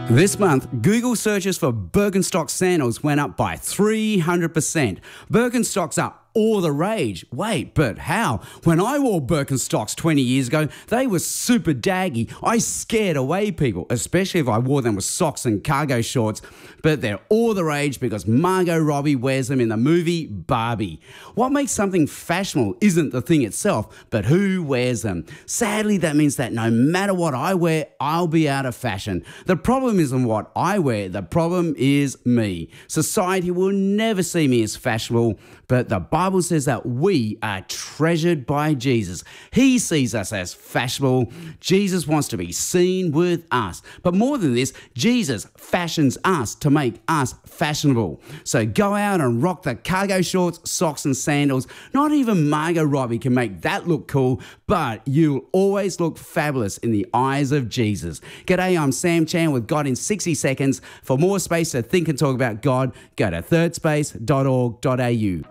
This month, Google searches for Birkenstock sandals went up by 300%. Birkenstocks are all the rage. Wait, but how? When I wore Birkenstocks 20 years ago, they were super daggy. I scared away people, especially if I wore them with socks and cargo shorts. But they're all the rage because Margot Robbie wears them in the movie Barbie. What makes something fashionable isn't the thing itself, but who wears them. Sadly, that means that no matter what I wear, I'll be out of fashion. The problem isn't what I wear, the problem is me. Society will never see me as fashionable, but the Bible says that we are treasured by Jesus. He sees us as fashionable. Jesus wants to be seen with us. But more than this, Jesus fashions us to make us fashionable. So go out and rock the cargo shorts, socks and sandals. Not even Margot Robbie can make that look cool, but you'll always look fabulous in the eyes of Jesus. G'day, I'm Sam Chan with God in 60 Seconds. For more space to think and talk about God, go to thirdspace.org.au.